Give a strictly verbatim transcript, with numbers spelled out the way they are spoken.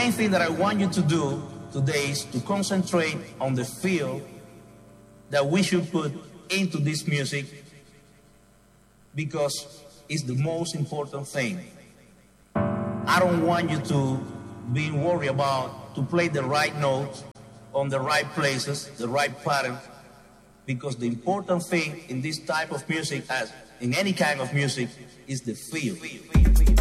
main thing that I want you to do today is to concentrate on the feel that we should put into this music, because it's the most important thing. I don't want you to be worried about to play the right notes on the right places, the right pattern, because the important thing in this type of music, as in any kind of music, is the feel.